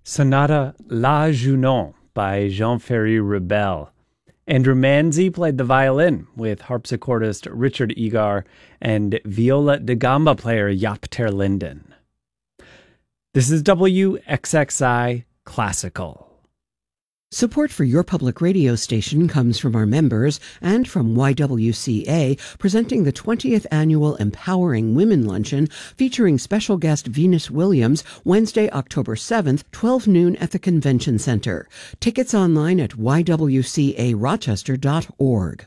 Sonata La Junon by Jean-Ferry Rebel. Andrew Manzi played the violin with harpsichordist Richard Egar and viola da gamba player Jaap ter Linden. This is WXXI Classical. Support for your public radio station comes from our members and from YWCA, presenting the 20th Annual Empowering Women Luncheon, featuring special guest Venus Williams, Wednesday, October 7th, 12 noon at the Convention Center. Tickets online at ywcarochester.org.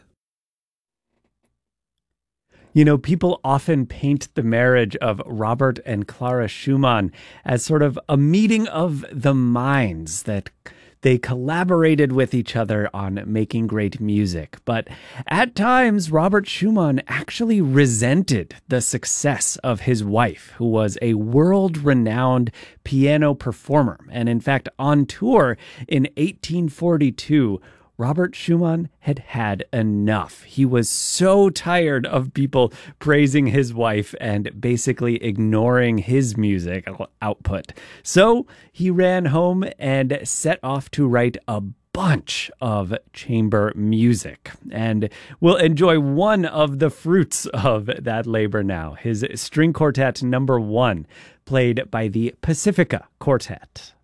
You know, people often paint the marriage of Robert and Clara Schumann as sort of a meeting of the minds, that they collaborated with each other on making great music. But at times, Robert Schumann actually resented the success of his wife, who was a world-renowned piano performer. And in fact, on tour in 1842, Robert Schumann had had enough. He was so tired of people praising his wife and basically ignoring his music output. So he ran home and set off to write a bunch of chamber music. And we'll enjoy one of the fruits of that labor now, his String Quartet No. 1, played by the Pacifica Quartet.